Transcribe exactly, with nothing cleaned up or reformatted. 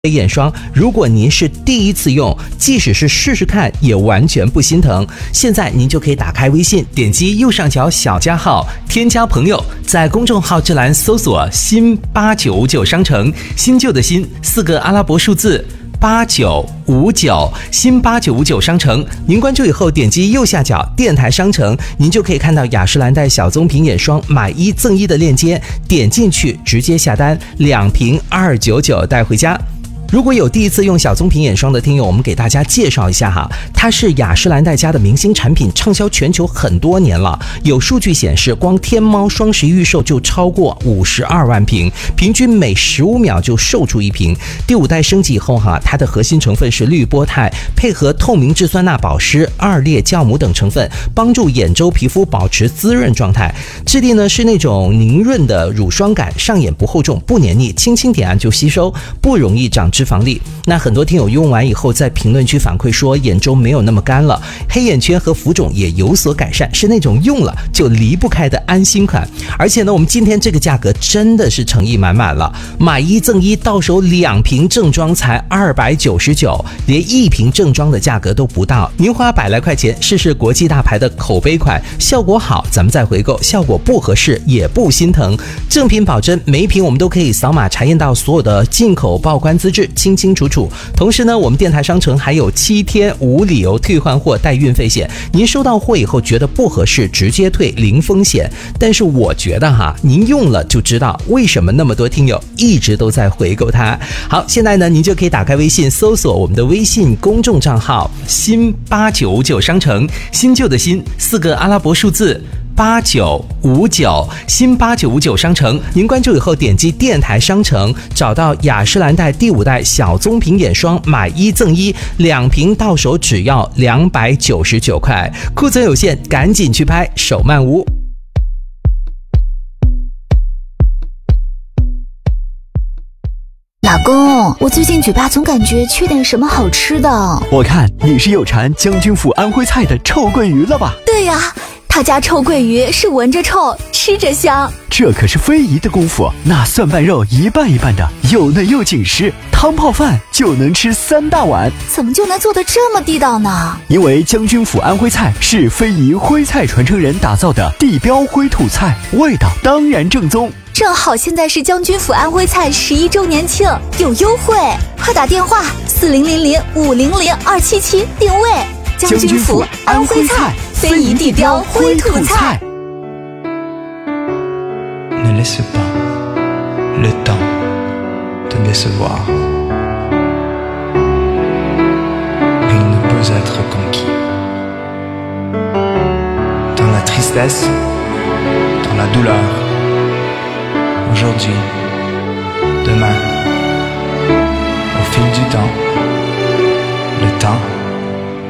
眼霜，如果您是第一次用，即使是试试看也完全不心疼。现在您就可以打开微信，点击右上角小加号，添加朋友，在公众号之栏搜索新八九五九商城，新旧的新四个阿拉伯数字八九五九，新八九五九商城。您关注以后点击右下角电台商城，您就可以看到雅诗兰黛小棕瓶眼霜买一赠一的链接，点进去直接下单，两瓶二九九带回家。如果有第一次用小棕瓶眼霜的听友，我们给大家介绍一下哈，它是雅诗兰黛家的明星产品，畅销全球很多年了。有数据显示，光天猫双十一预售就超过五十二万瓶，平均每十五秒就售出一瓶。第五代升级以后哈，它的核心成分是绿波肽，配合透明质酸钠保湿、二裂酵母等成分，帮助眼周皮肤保持滋润状态。质地呢是那种凝润的乳霜感，上眼不厚重，不黏腻，轻轻点按就吸收，不容易长脂肪粒。那很多听友用完以后在评论区反馈说眼周没有那么干了，黑眼圈和浮肿也有所改善，是那种用了就离不开的安心款。而且呢，我们今天这个价格真的是诚意满满了，买一赠一，到手两瓶正装才二百九十九，连一瓶正装的价格都不到。您花百来块钱试试国际大牌的口碑款，效果好咱们再回购，效果不合适也不心疼。正品保真，每一瓶我们都可以扫码查验到所有的进口报关资质，清清楚楚。同时呢，我们电台商城还有七天无理由退换货带运费险，您收到货以后觉得不合适直接退，零风险。但是我觉得哈，您用了就知道为什么那么多听友一直都在回购它。好，现在呢，您就可以打开微信搜索我们的微信公众账号新八九五九商城，新旧的新四个阿拉伯数字八九五九，新八九五九商城。您关注以后点击电台商城，找到雅诗兰黛第五代小棕瓶眼霜，买一赠一，两瓶到手只要两百九十九块，库存有限，赶紧去拍，手慢无。 老公，我最近嘴巴总感觉缺点什么好吃的。 我看你是有馋将军府安徽菜的臭鳜鱼了吧？ 对呀，他家臭鳜鱼是闻着臭，吃着香。 这可是非遗的功夫，那蒜瓣肉一半一半的，又嫩又紧实，汤泡饭就能吃三大碗。 怎么就能做得这么地道呢？ 因为将军府安徽菜是非遗徽菜传承人打造的地标徽土菜，味道当然正宗。 正好现在是将军府安徽菜十一周年庆，有优惠，快打电话四零零零五零零二七七定位。 将军府安徽菜， 非遗地标徽土菜。 Ne laisse pas le temps te décevoir. Il ne peut être conquis. Dans la tristesse, dans la douleur, aujourd'hui